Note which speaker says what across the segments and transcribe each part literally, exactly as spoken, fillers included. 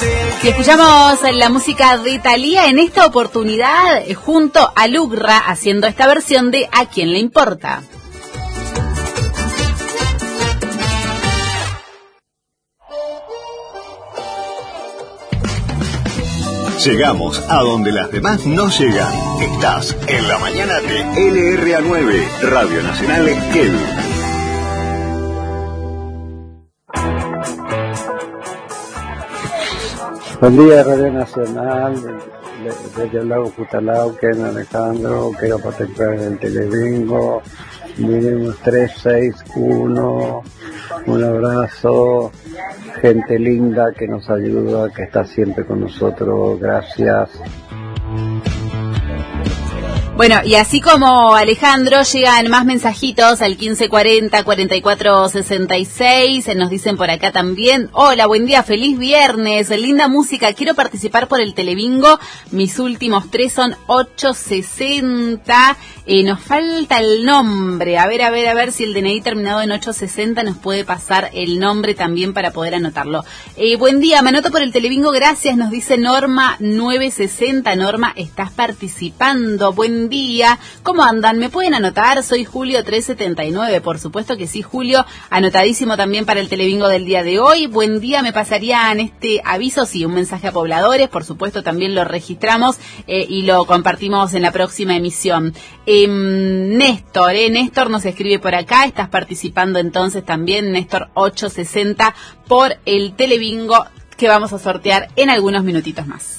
Speaker 1: Y escuchamos la música de Thalía en esta oportunidad junto a Lugra haciendo esta versión de ¿A quién le importa?
Speaker 2: Llegamos a donde las demás no llegan. Estás en la mañana de L R A nueve, Radio Nacional Esquel.
Speaker 3: Buen día, Radio Nacional, desde el lago Cutalao, que es Alejandro, quiero participar del Telebingo, vinimos tres seis uno, un abrazo, gente linda que nos ayuda, que está siempre con nosotros, gracias.
Speaker 1: Bueno, y así como Alejandro, llegan más mensajitos al quince cuarenta, cuarenta y cuatro sesenta y seis, nos dicen por acá también, hola, buen día, feliz viernes, linda música, quiero participar por el Telebingo, mis últimos tres son ocho sesenta, eh, nos falta el nombre, a ver, a ver, a ver si el D N I terminado en ocho sesenta nos puede pasar el nombre también para poder anotarlo. Eh, buen día, me anoto por el Telebingo, gracias, nos dice Norma nueve sesenta, Norma, estás participando, buen día, ¿cómo andan? ¿Me pueden anotar? Soy Julio trescientos setenta y nueve, por supuesto que sí, Julio, anotadísimo también para el Telebingo del día de hoy. Buen día, me pasarían este aviso, sí, un mensaje a pobladores, por supuesto también lo registramos eh, y lo compartimos en la próxima emisión. Eh, Néstor, eh, Néstor nos escribe por acá, estás participando entonces también, Néstor ocho sesenta, por el Telebingo que vamos a sortear en algunos minutitos más.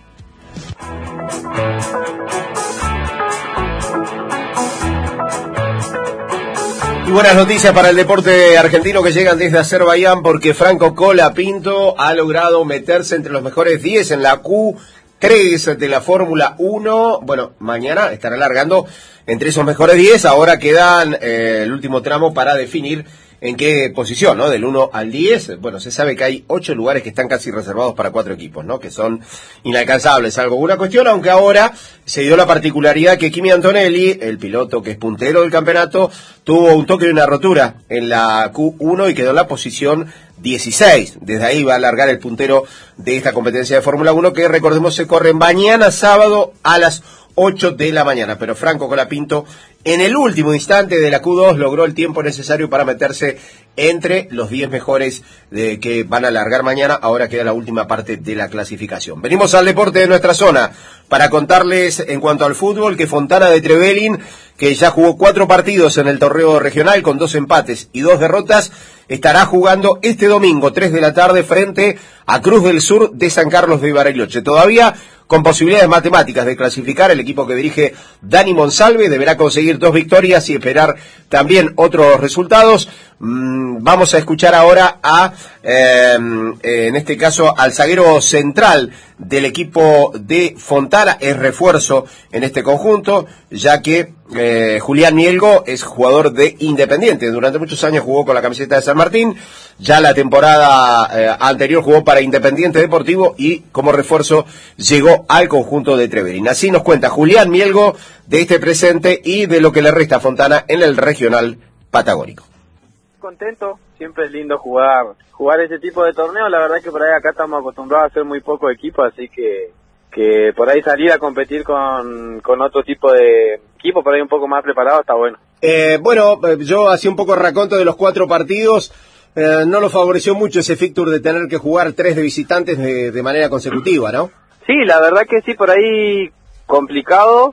Speaker 4: Y buenas noticias para el deporte argentino que llegan desde Azerbaiyán, porque Franco Colapinto ha logrado meterse entre los mejores diez en la Q tres de la Fórmula uno. Bueno, mañana estará largando entre esos mejores diez. Ahora quedan eh, el último tramo para definir en qué posición, ¿no? Del uno al diez. Bueno, se sabe que hay ocho lugares que están casi reservados para cuatro equipos, ¿no? Que son inalcanzables. Algo, una cuestión, aunque ahora se dio la particularidad que Kimi Antonelli, el piloto que es puntero del campeonato, tuvo un toque de una rotura en la Q uno y quedó en la posición dieciséis. Desde ahí va a largar el puntero de esta competencia de Fórmula uno, que recordemos se corre mañana sábado a las ocho de la mañana. Pero Franco Colapinto, en el último instante de la Q dos, logró el tiempo necesario para meterse entre los diez mejores de que van a largar mañana. Ahora queda la última parte de la clasificación. Venimos al deporte de nuestra zona para contarles en cuanto al fútbol que Fontana de Trevelin, que ya jugó cuatro partidos en el torneo regional con dos empates y dos derrotas, estará jugando este domingo, tres de la tarde, frente a Cruz del Sur de San Carlos de Bariloche. Todavía con posibilidades matemáticas de clasificar, el equipo que dirige Dani Monsalve deberá conseguir dos victorias y esperar también otros resultados. Mm, vamos a escuchar ahora a, eh, en este caso, al zaguero central del equipo de Fontana, es refuerzo en este conjunto, ya que eh, Julián Mielgo es jugador de Independiente. Durante muchos años jugó con la camiseta de San Martín, ya la temporada eh, anterior jugó para Independiente Deportivo y como refuerzo llegó al conjunto de Trevelin. Así nos cuenta Julián Mielgo de este presente y de lo que le resta a Fontana en el regional patagónico.
Speaker 5: Contento, siempre es lindo jugar jugar ese tipo de torneos. La verdad es que por ahí acá estamos acostumbrados a hacer muy poco equipo, así que que por ahí salir a competir con, con otro tipo de equipo, por ahí un poco más preparado, está bueno.
Speaker 4: Eh, bueno, yo hacía un poco el raconto de los cuatro partidos. Eh, no lo favoreció mucho ese fixture de tener que jugar tres de visitantes de, de manera consecutiva, ¿no?
Speaker 5: Sí, la verdad que sí, por ahí complicado,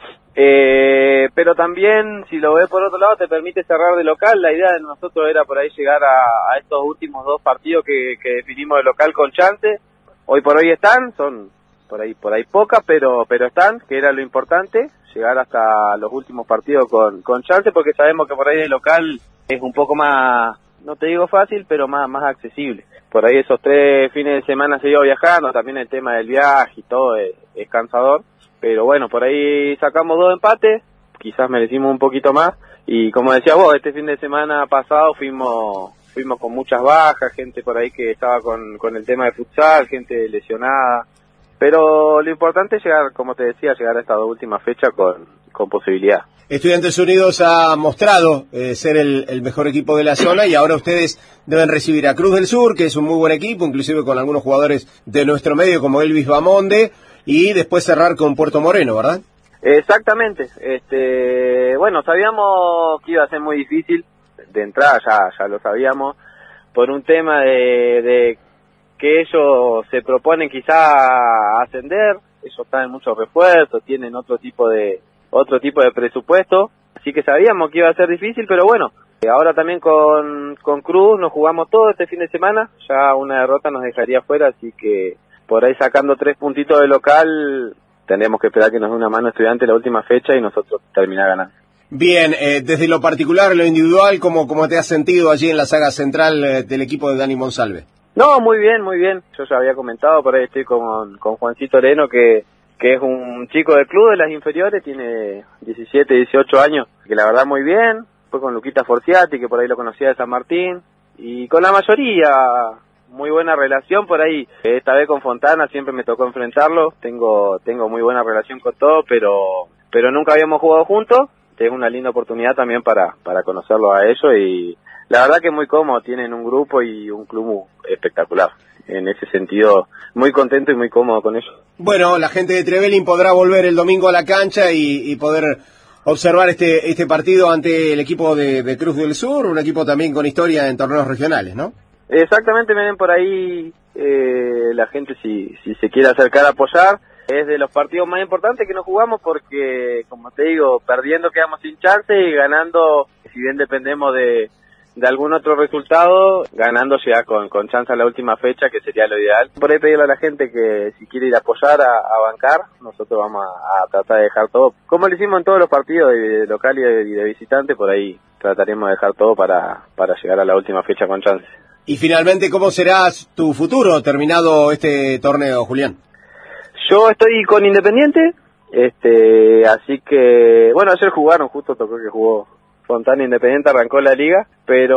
Speaker 5: eh, pero también, si lo ves por otro lado, te permite cerrar de local. La idea de nosotros era por ahí llegar a, a estos últimos dos partidos que, que definimos de local con chance. Hoy por hoy están, son por ahí por ahí pocas, pero pero están, que era lo importante, llegar hasta los últimos partidos con, con chance, porque sabemos que por ahí de local es un poco más, no te digo fácil, pero más, más accesible. Por ahí esos tres fines de semana se iba viajando, también el tema del viaje y todo es, es cansador, pero bueno, por ahí sacamos dos empates, quizás merecimos un poquito más, y como decía vos, este fin de semana pasado fuimos fuimos con muchas bajas, gente por ahí que estaba con, con el tema de futsal, gente lesionada, pero lo importante es llegar, como te decía, llegar a esta última fecha con, con posibilidad.
Speaker 4: Estudiantes Unidos ha mostrado eh, ser el, el mejor equipo de la zona y ahora ustedes deben recibir a Cruz del Sur, que es un muy buen equipo, inclusive con algunos jugadores de nuestro medio como Elvis Bamonde, y después cerrar con Puerto Moreno, ¿verdad?
Speaker 5: Exactamente. Este, bueno, sabíamos que iba a ser muy difícil de entrada, ya, ya lo sabíamos, por un tema de, de que ellos se proponen quizá ascender, ellos traen muchos refuerzos, tienen otro tipo de otro tipo de presupuesto, así que sabíamos que iba a ser difícil, pero bueno, ahora también con, con Cruz nos jugamos todo este fin de semana, ya una derrota nos dejaría fuera, así que por ahí sacando tres puntitos de local, tendremos que esperar que nos dé una mano Estudiante la última fecha y nosotros terminar ganando.
Speaker 4: Bien, eh, desde lo particular, lo individual, ¿cómo, cómo te has sentido allí en la saga central eh, del equipo de Dani Monsalve?
Speaker 5: No, muy bien, muy bien, yo ya había comentado, por ahí estoy con, con Juancito Leno, que que es un chico del club de las inferiores, tiene diecisiete, dieciocho años, que la verdad muy bien, fue con Luquita Forciati, que por ahí lo conocía de San Martín, y con la mayoría, muy buena relación por ahí. Esta vez con Fontana siempre me tocó enfrentarlo, tengo tengo muy buena relación con todos, pero pero nunca habíamos jugado juntos, es una linda oportunidad también para, para conocerlo a ellos, y la verdad que muy cómodo, tienen un grupo y un club espectacular. En ese sentido, muy contento y muy cómodo con ellos.
Speaker 4: Bueno, la gente de Trevelin podrá volver el domingo a la cancha y, y poder observar este este partido ante el equipo de, de Cruz del Sur, un equipo también con historia en torneos regionales, ¿no?
Speaker 5: Exactamente, miren por ahí eh, la gente si, si se quiere acercar a apoyar, es de los partidos más importantes que nos jugamos porque, como te digo, perdiendo quedamos sin chance y ganando, si bien dependemos de de algún otro resultado, ganando ya con, con chance a la última fecha, que sería lo ideal. Por ahí pedirle a la gente que si quiere ir a apoyar, a, a bancar, nosotros vamos a, a tratar de dejar todo, como lo hicimos en todos los partidos de, de local y de, y de visitante, por ahí trataremos de dejar todo para, para llegar a la última fecha con chance.
Speaker 4: Y finalmente, ¿cómo será tu futuro terminado este torneo, Julián?
Speaker 5: Yo estoy con Independiente, este, así que, bueno, ayer jugaron, justo tocó que jugó Fontana Independiente, arrancó la liga,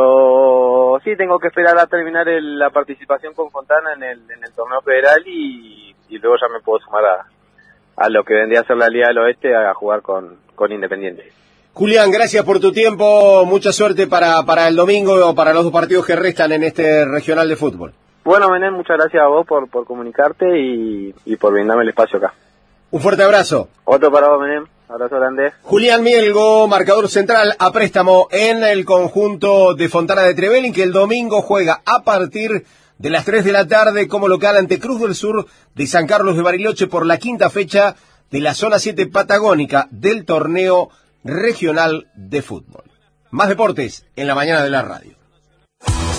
Speaker 5: pero sí tengo que esperar a terminar el, la participación con Fontana en el, en el torneo federal y, y luego ya me puedo sumar a, a lo que vendría a ser la Liga del Oeste a jugar con, con Independiente.
Speaker 4: Julián, gracias por tu tiempo, mucha suerte para, para el domingo o para los dos partidos que restan en este regional de fútbol.
Speaker 5: Bueno, Menem, muchas gracias a vos por, por comunicarte y, y por brindarme el espacio acá.
Speaker 4: Un fuerte abrazo.
Speaker 5: Otro para vos, Menem. Abrazo grande.
Speaker 4: Julián Mielgo, marcador central a préstamo en el conjunto de Fontana de Trevelin, que el domingo juega a partir de las tres de la tarde como local ante Cruz del Sur de San Carlos de Bariloche por la quinta fecha de la zona siete patagónica del torneo regional de fútbol. Más deportes en la mañana de la radio.